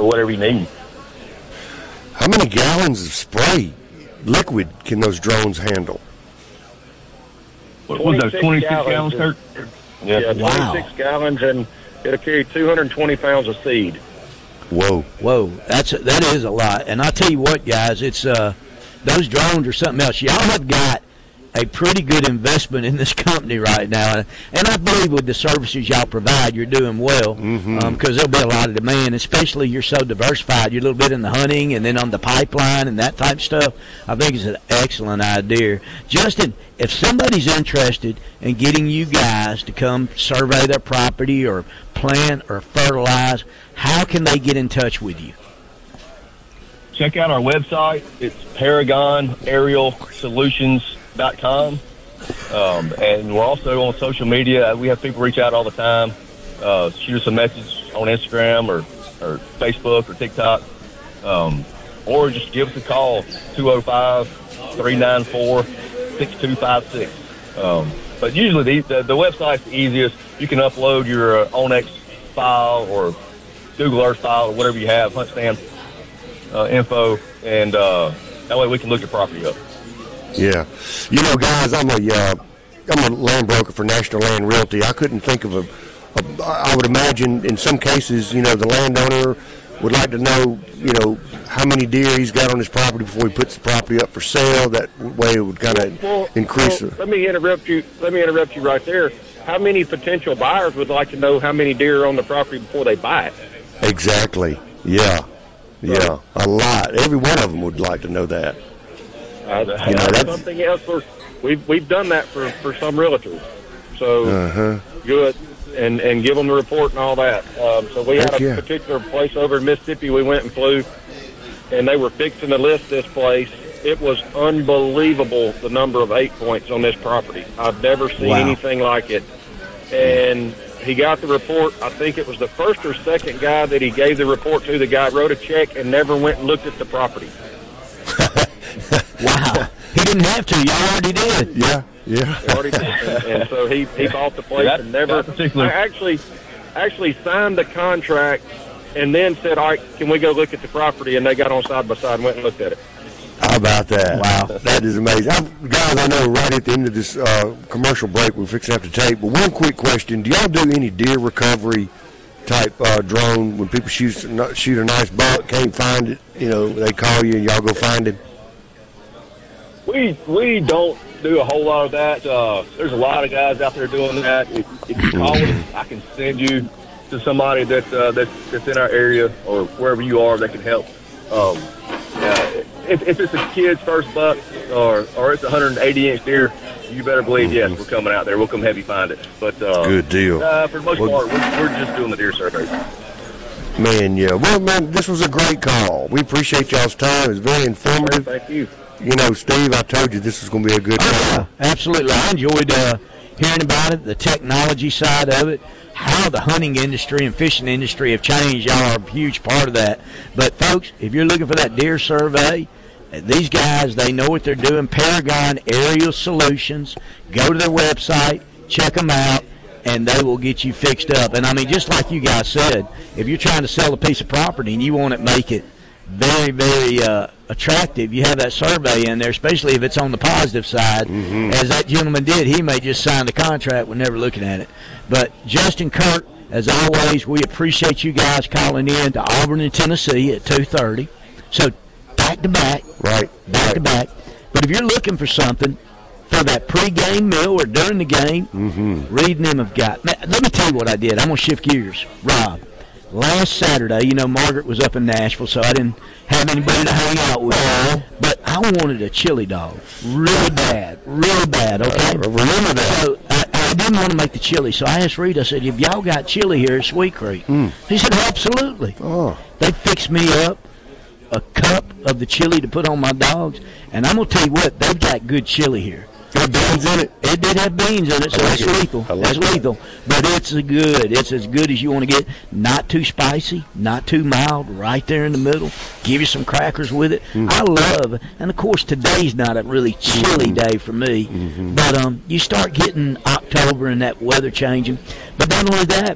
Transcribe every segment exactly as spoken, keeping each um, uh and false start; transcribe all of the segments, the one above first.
for whatever you need. How many gallons of spray liquid can those drones handle? What was that, twenty-six gallons, Kurt? Yeah, yeah wow. twenty-six gallons, and it'll carry two hundred twenty pounds of seed. Whoa. Whoa, that's a, that is a lot. And I'll tell you what, guys, it's uh, those drones are something else. Y'all have got a pretty good investment in this company right now. And I believe with the services y'all provide, you're doing well because mm-hmm. um, there'll be a lot of demand, especially you're so diversified. You're a little bit in the hunting and then on the pipeline and that type of stuff. I think it's an excellent idea. Justin, if somebody's interested in getting you guys to come survey their property or plant or fertilize, how can they get in touch with you? Check out our website. It's Paragon Aerial Solutions dot com, um, and we're also on social media. We have people reach out all the time. Uh, shoot us a message on Instagram or, or Facebook or TikTok, um, or just give us a call, two oh five, three nine four, six two five six. Um, but usually the, the, the website's the easiest. You can upload your uh, Onyx file or Google Earth file or whatever you have, hunt stand uh, info, and uh, that way we can look your property up. Yeah. You know, guys, I'm a, uh, I'm a land broker for National Land Realty. I couldn't think of a, a, I would imagine in some cases, you know, the landowner would like to know, you know, how many deer he's got on his property before he puts the property up for sale. That way it would kind of well, increase. Well, let me interrupt you. Let me interrupt you right there. How many potential buyers would like to know how many deer are on the property before they buy it? Exactly. Yeah. Yeah. A lot. Every one of them would like to know that. Uh, you know, that's something else. For, we've we've done that for, for some realtors. So uh-huh. good, and and give them the report and all that. Um, so we Heck had a yeah. particular place over in Mississippi. We went and flew, and they were fixing to list this place. It was unbelievable the number of eight points on this property. I've never seen wow. anything like it. And he got the report. I think it was the first or second guy that he gave the report to. The guy wrote a check and never went and looked at the property. Wow. He didn't have to. You already did. Yeah, yeah. He already did. And, and so he, he bought the place that, and never particular... actually actually signed the contract and then said, all right, can we go look at the property? And they got on side by side and went and looked at it. How about that? Wow. That is amazing. I'm, guys, I know right at the end of this uh, commercial break we're fixing to have to take, but one quick question. Do y'all do any deer recovery type uh, drone when people shoot, shoot a nice buck, can't find it, you know, they call you and y'all go find it? We we don't do a whole lot of that. Uh, there's a lot of guys out there doing that. If, if you call us, I can send you to somebody that, uh, that's, that's in our area or wherever you are that can help. Um, uh, if, if it's a kid's first buck or, or it's a one hundred eighty inch deer, you better believe, yes, we're coming out there. We'll come help you find it. But uh, good deal. Uh, for the most well, part, we're, we're just doing the deer survey. Man, yeah. Well, man, this was a great call. We appreciate y'all's time. It was very informative. Thank you. You know, Steve, I told you this was going to be a good Oh, call. yeah, absolutely. I enjoyed uh, hearing about it, the technology side of it, how the hunting industry and fishing industry have changed. Y'all are a huge part of that. But, folks, if you're looking for that deer survey, these guys, they know what they're doing. Paragon Aerial Solutions. Go to their website, check them out, and they will get you fixed up. And, I mean, just like you guys said, if you're trying to sell a piece of property and you want to make it very, very uh, attractive, you have that survey in there, especially if it's on the positive side. Mm-hmm. As that gentleman did, he may just sign the contract with never looking at it. But Justin, Kurt, as always, we appreciate you guys calling in to Auburn and Tennessee at two thirty. So back to back, Right. back right. to back. But if you're looking for something for that pregame meal or during the game, Mm-hmm. Reed and them have got. Man, let me tell you what I did. I'm gonna shift gears, Rob. Last Saturday, you know, Margaret was up in Nashville, so I didn't have anybody to hang out with. But I wanted a chili dog, really bad, really bad. Okay, I remember that. So I, I didn't want to make the chili, so I asked Reed. I said, "If y'all got chili here at Sweet Creek?" Mm. He said, "Absolutely." Oh. They fixed me up a cup of the chili to put on my dogs, and I'm gonna tell you what, they've got good chili here. Got beans in it? It did have beans in it, so I like it's it. lethal. I like It's it. lethal. But it's a good. It's as good as you want to get. Not too spicy, not too mild, right there in the middle. Give you some crackers with it. Mm. I love, and of course today's not a really chilly day for me, Mm-hmm. but um, you start getting October and that weather changing. But not only that,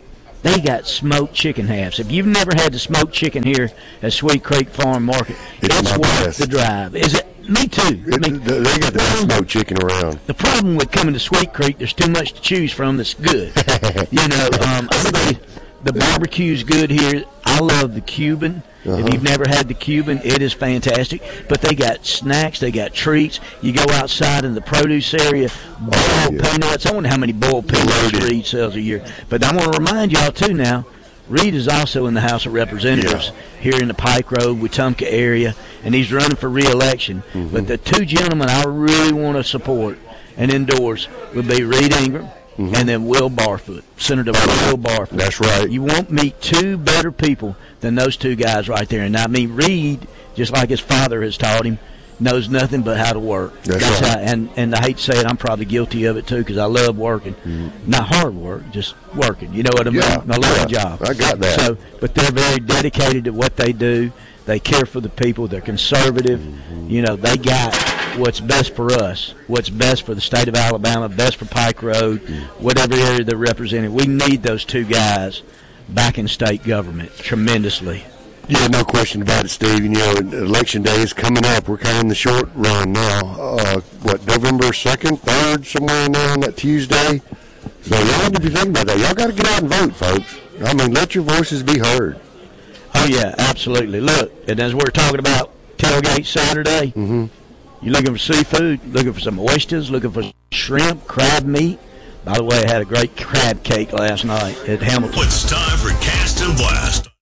They got smoked chicken halves. If you've never had the smoked chicken here at Sweet Creek Farm Market, it's, it's worth best. the drive. Is it? Me too. It, I mean, they got the best smoked chicken around. The problem with coming to Sweet Creek, there's too much to choose from that's good. you know, um, everybody, the barbecue's good here. I love the Cuban. Uh-huh. If you've never had the Cuban, it is fantastic. But they got snacks, they got treats. You go outside in the produce area, boiled oh, yeah. peanuts. I wonder how many boiled peanuts Reed sells a year. But I want to remind y'all, too, now, Reed is also in the House of Representatives yeah. here in the Pike Road, Wetumpka area, and he's running for re-election. Mm-hmm. But the two gentlemen I really want to support and endorse would be Reed Ingram mm-hmm. and then Will Barfoot, Senator Will Barfoot. That's right. You won't meet two better people than those two guys right there. And I mean, Reed, just like his father has taught him, knows nothing but how to work. That's, That's right. How, and, and I hate to say it, I'm probably guilty of it too because I love working. Mm-hmm. Not hard work, just working. You know what I mean? Yeah, I love yeah, my job. I got that. So, but they're very dedicated to what they do. They care for the people. They're conservative. Mm-hmm. You know, they got what's best for us, what's best for the state of Alabama, best for Pike Road, mm-hmm. whatever area they're representing. We need those two guys back in state government tremendously. Yeah, no question about it, Steve. You know, election day is coming up. We're kind of in the short run now. Uh, what, November second, third, somewhere in there on that Tuesday? So y'all need to be thinking about that. Y'all got to get out and vote, folks. I mean, let your voices be heard. Oh, yeah, absolutely. Look, and as we're talking about Tailgate Saturday, mm-hmm. you're looking for seafood, looking for some oysters, looking for shrimp, crab meat. By the way, I had a great crab cake last night at Hamilton. It's time for Cast and Blast.